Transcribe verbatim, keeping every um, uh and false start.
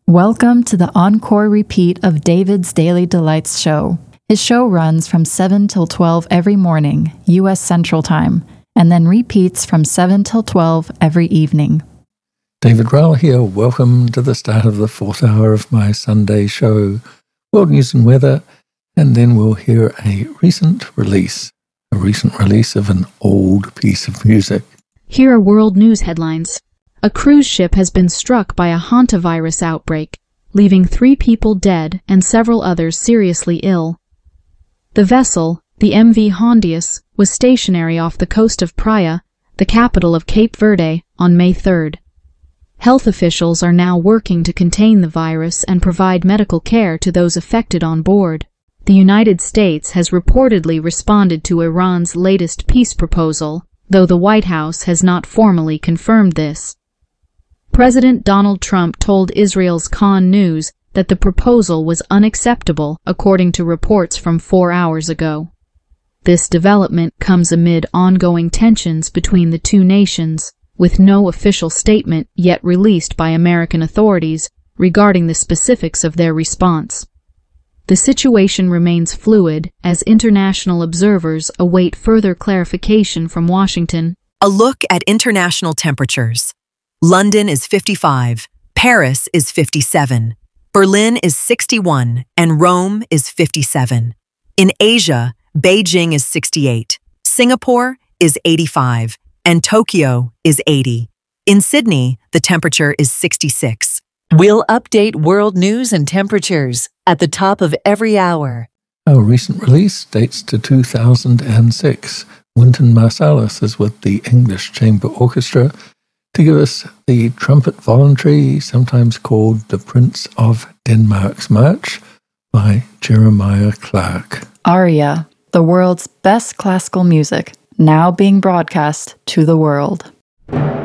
Welcome to the encore repeat of David's Daily Delights show. His show runs from seven till twelve every morning, U S Central Time, and then repeats from seven till twelve every evening. David Rowell here. Welcome to the start of the fourth hour of my Sunday show, World News and Weather, and then we'll hear a recent release, a recent release of an old piece of music. Here are world news headlines. A cruise ship has been struck by a hantavirus outbreak, leaving three people dead and several others seriously ill. The vessel, the M V Hondius, was stationary off the coast of Praia, the capital of Cape Verde, on May third. Health officials are now working to contain the virus and provide medical care to those affected on board. The United States has reportedly responded to Iran's latest peace proposal, though the White House has not formally confirmed this. President Donald Trump told Israel's Khan News that the proposal was unacceptable, according to reports from four hours ago. This development comes amid ongoing tensions between the two nations, with no official statement yet released by American authorities regarding the specifics of their response. The situation remains fluid as international observers await further clarification from Washington. A look at international temperatures. London is fifty-five, Paris is fifty-seven, Berlin is sixty-one, and Rome is fifty-seven. In Asia, Beijing is sixty-eight, Singapore is eighty-five, and Tokyo is eighty. In Sydney, the temperature is sixty-six. We'll update world news and temperatures at the top of every hour. Our recent release dates to two thousand six. Wynton Marsalis is with the English Chamber Orchestra to give us the Trumpet Voluntary, sometimes called the Prince of Denmark's March, by Jeremiah Clarke. Aria, the world's best classical music, now being broadcast to the world.